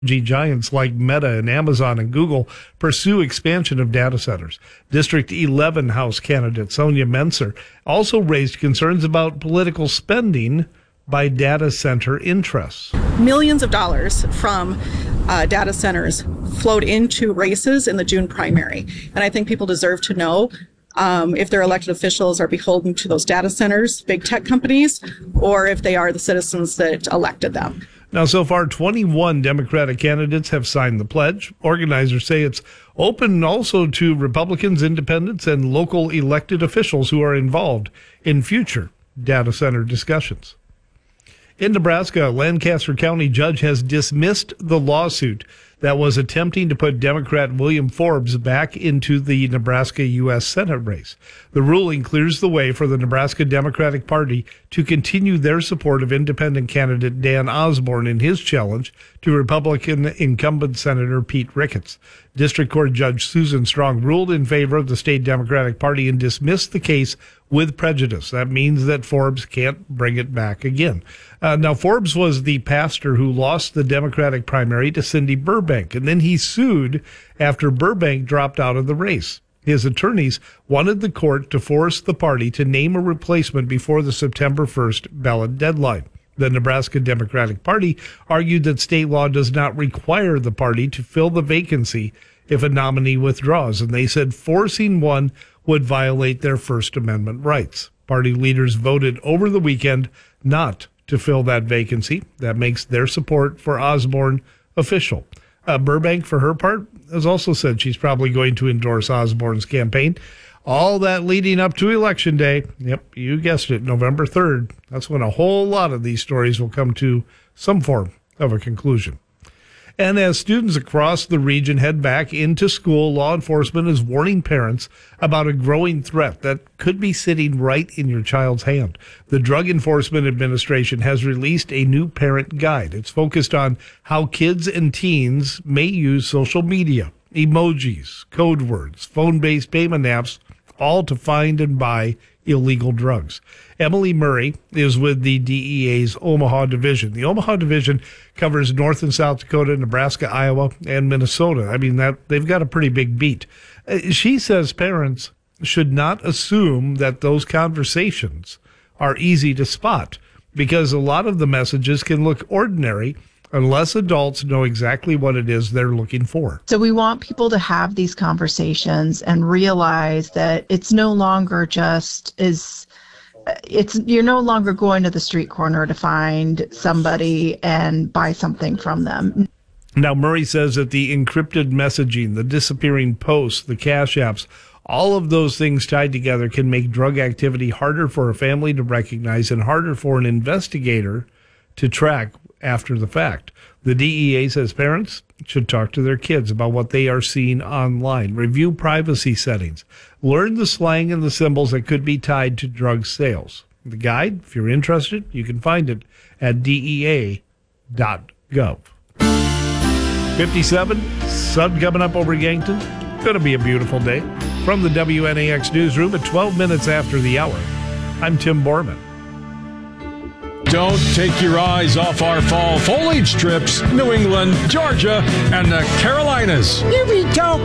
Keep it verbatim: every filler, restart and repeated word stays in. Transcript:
Giants like Meta and Amazon and Google pursue expansion of data centers. District eleven House candidate Sonia Menser also raised concerns about political spending by data center interests. Millions of dollars from uh, data centers flowed into races in the June primary. And I think people deserve to know um, if their elected officials are beholden to those data centers, big tech companies, or if they are the citizens that elected them. Now, so far, twenty-one Democratic candidates have signed the pledge. Organizers say it's open also to Republicans, independents, and local elected officials who are involved in future data center discussions. In Nebraska, a Lancaster County judge has dismissed the lawsuit that was attempting to put Democrat William Forbes back into the Nebraska U S Senate race. The ruling clears the way for the Nebraska Democratic Party to continue their support of independent candidate Dan Osborne in his challenge to Republican incumbent Senator Pete Ricketts. District Court Judge Susan Strong ruled in favor of the state Democratic Party and dismissed the case with prejudice. That means that Forbes can't bring it back again. Uh, now, Forbes was the pastor who lost the Democratic primary to Cindy Burbank, and then he sued after Burbank dropped out of the race. His attorneys wanted the court to force the party to name a replacement before the September first ballot deadline. The Nebraska Democratic Party argued that state law does not require the party to fill the vacancy if a nominee withdraws, and they said forcing one would violate their First Amendment rights. Party leaders voted over the weekend not to fill that vacancy. That makes their support for Osborne official. Uh, Burbank, for her part, has also said she's probably going to endorse Osborne's campaign. All that leading up to Election Day. Yep, you guessed it, November third. That's when a whole lot of these stories will come to some form of a conclusion. And as students across the region head back into school, law enforcement is warning parents about a growing threat that could be sitting right in your child's hand. The Drug Enforcement Administration has released a new parent guide. It's focused on how kids and teens may use social media, emojis, code words, phone-based payment apps, all to find and buy illegal drugs. Emily Murray is with the D E A's Omaha Division. The Omaha Division covers North and South Dakota, Nebraska, Iowa, and Minnesota. I mean, that they've got a pretty big beat. She says parents should not assume that those conversations are easy to spot because a lot of the messages can look ordinary unless adults know exactly what it is they're looking for. So we want people to have these conversations and realize that it's no longer just is it's you're no longer going to the street corner to find somebody and buy something from them. Now, Murray says that the encrypted messaging, the disappearing posts, the cash apps, all of those things tied together can make drug activity harder for a family to recognize and harder for an investigator to track after the fact. The D E A says parents should talk to their kids about what they are seeing online, review privacy settings, learn the slang and the symbols that could be tied to drug sales. The guide, if you're interested, you can find it at D E A dot gov. fifty-seven, sun coming up over Yankton. Going to be a beautiful day. From the W N A X newsroom at twelve minutes after the hour, I'm Tim Borman. Don't take your eyes off our fall foliage trips, New England, Georgia, and the Carolinas. You be talking.